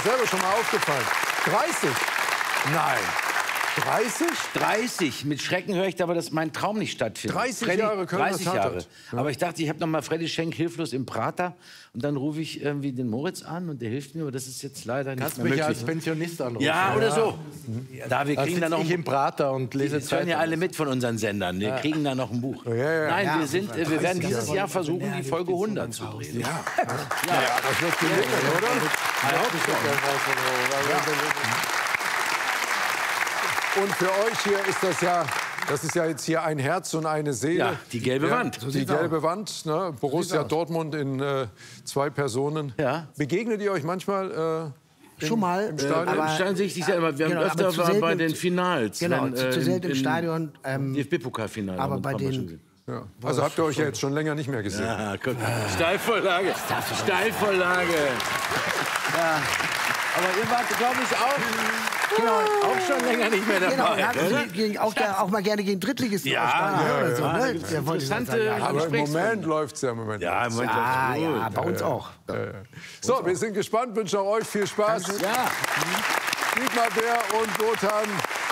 selber schon mal aufgefallen. 30? Nein. 30? 30. Mit Schrecken höre ich aber, dass mein Traum nicht stattfindet. 30 Jahre Kölner 30 Jahre. Tatort. Ja. Aber ich dachte, ich habe noch mal Freddy Schenk hilflos im Prater. Und dann rufe ich irgendwie den Moritz an und der hilft mir. Aber das ist jetzt leider nicht mehr mich möglich. als Pensionist anrufen. Ja, oder so. Da, wir kriegen Da dann noch ich im Prater und lese Das hören ja alle mit von unseren Sendern. Wir kriegen da noch ein Buch. Nein, wir werden dieses Jahr versuchen, die Folge 100 zu drehen. Ja, das wird gelingen, oder? Und für euch hier ist das ist ja jetzt hier ein Herz und eine Seele. Ja, die gelbe Wand. So die gelbe Wand, ne? Borussia Dortmund in 2 Personen. Ja. Begegnet ihr euch manchmal schon mal im Stadion? Im Stadion sehe ich dich ja immer. Wir haben öfter war bei den Finals. Genau, zu selten im Stadion. DFB-Pokal-Finale. Aber bei den... Ja. Also habt ihr euch ja jetzt schon länger nicht mehr gesehen. Ja, guck. Steilvorlage. Steilvorlage. Ja. Aber ihr wart, glaube ich, auch schon länger nicht mehr dabei. Genau, auch mal gerne gegen Drittligisten. Ja, so, ne? Interessante Aber im Moment läuft es ja. Ja, im Moment läuft's gut. Ja, bei uns auch. So, wir sind gespannt, wünschen auch euch viel Spaß. Ja. Dietmar Bär und Wotan.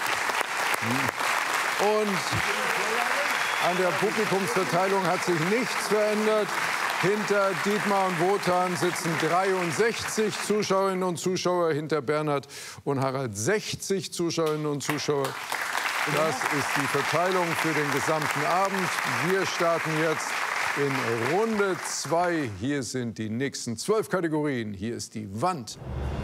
Und an der Publikumsverteilung hat sich nichts verändert. Hinter Dietmar und Wotan sitzen 63 Zuschauerinnen und Zuschauer, hinter Bernhard und Harald 60 Zuschauerinnen und Zuschauer. Das ist die Verteilung für den gesamten Abend. Wir starten jetzt in Runde 2. Hier sind die nächsten 12 Kategorien. Hier ist die Wand.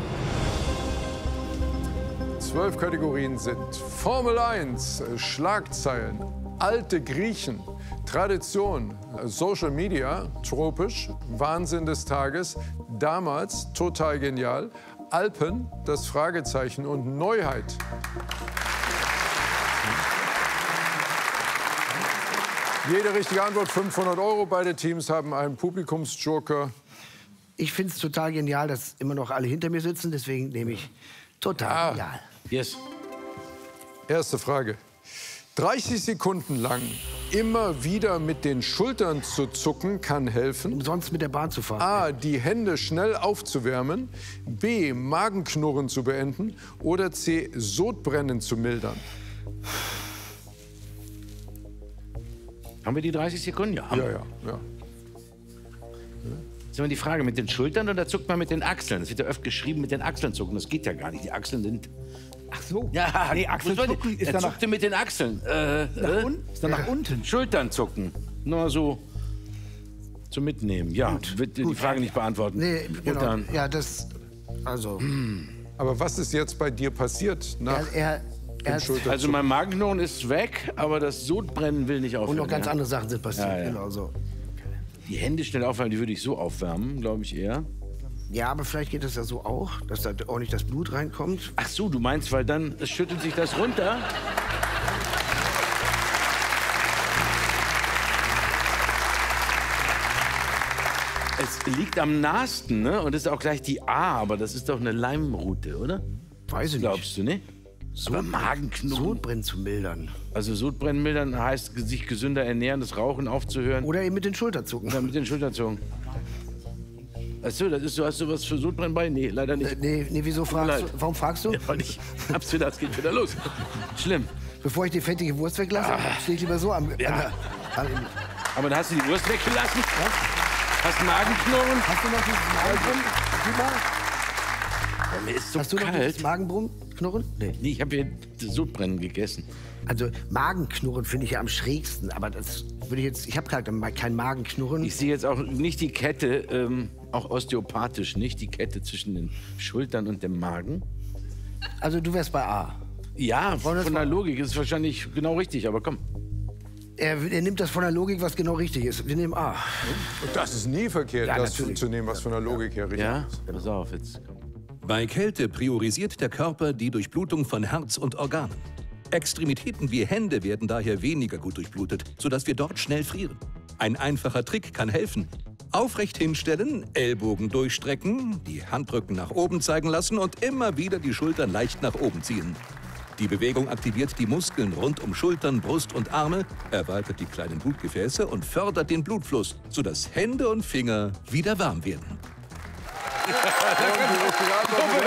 12 Kategorien sind Formel 1, Schlagzeilen, alte Griechen, Tradition, Social Media, tropisch, Wahnsinn des Tages, damals total genial, Alpen, das Fragezeichen und Neuheit. Jede richtige Antwort 500 €. Beide Teams haben einen Publikumsjoker. Ich finde es total genial, dass immer noch alle hinter mir sitzen. Deswegen nehme ich total genial. Yes. Erste Frage. 30 Sekunden lang immer wieder mit den Schultern zu zucken kann helfen. Umsonst mit der Bahn zu fahren. A. Die Hände schnell aufzuwärmen. B. Magenknurren zu beenden. Oder C. Sodbrennen zu mildern. Haben wir die 30 Sekunden? Ja. Ja. Ist immer die Frage, mit den Schultern oder zuckt man mit den Achseln? Das wird ja oft geschrieben, mit den Achseln zucken. Das geht ja gar nicht. Die Achseln sind... Ach so. Ja, nee, Achselzucken ist er zuckte mit den Achseln. ist dann nach unten. Schultern zucken. Nur so zum Mitnehmen. Ja, wird die Frage nicht beantworten. Nee, genau. Wotan. Ja, das... Also... Aber was ist jetzt bei dir passiert nach dem Schulterzucken? Also mein Magenknochen ist weg, aber das Sodbrennen will nicht aufhören. Und noch ganz ja. andere Sachen sind passiert. Ja. Genau so. Die Hände schnell aufwärmen, die würde ich so aufwärmen, glaube ich eher. Ja, aber vielleicht geht es ja so auch, dass da auch nicht das Blut reinkommt. Ach so, du meinst, weil dann schüttelt sich das runter? Es liegt am nahesten, ne? Und das ist auch gleich die A, aber das ist doch eine Leimrute, oder? Weiß ich Glaubst du, ne? Aber Magenknurren. Sodbrennen zu mildern. Also Sodbrennen mildern heißt, sich gesünder ernähren, das Rauchen aufzuhören. Oder eben mit den Schulterzucken. Oder mit den Schulterzucken. Achso, hast du was für Sodbrennen bei? Nee, leider nicht. Nee, wieso fragst du? Warum fragst du? Ja, weil ich hab's wieder, es geht wieder los. Schlimm. Bevor ich die fettige Wurst weglasse, stehe ich lieber so am... Ja. Aber dann hast du die Wurst weggelassen? Ja? Hast Magenknurren? Hast du noch dieses Magenbrummen? Mir ist so Hast du noch kalt. dieses Magenbrummen? Knurren? Nee. Nee, ich habe hier Sodbrennen gegessen. Also Magenknurren finde ich ja am schrägsten, aber das würde ich jetzt... Ich habe kein Magenknurren. Ich sehe jetzt auch nicht die Kette, auch osteopathisch nicht, die Kette zwischen den Schultern und dem Magen. Also du wärst bei A. Ja, von der Logik ist es wahrscheinlich genau richtig, aber komm. Er nimmt das von der Logik, was genau richtig ist. Wir nehmen A. Und das ist nie verkehrt, Ja, das natürlich. zu nehmen, was von der Logik her richtig Ja, ist. pass auf jetzt. Komm. Bei Kälte priorisiert der Körper die Durchblutung von Herz und Organen. Extremitäten wie Hände werden daher weniger gut durchblutet, sodass wir dort schnell frieren. Ein einfacher Trick kann helfen. Aufrecht hinstellen, Ellbogen durchstrecken, die Handrücken nach oben zeigen lassen und immer wieder die Schultern leicht nach oben ziehen. Die Bewegung aktiviert die Muskeln rund um Schultern, Brust und Arme, erweitert die kleinen Blutgefäße und fördert den Blutfluss, sodass Hände und Finger wieder warm werden. Und die richtige Antwort